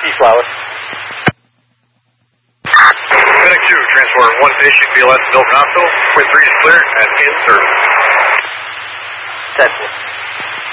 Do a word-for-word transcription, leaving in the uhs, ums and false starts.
Flower. FedEx two, transport one station, B L S, Milk Hospital. Wind three is clear and in service. Tesla.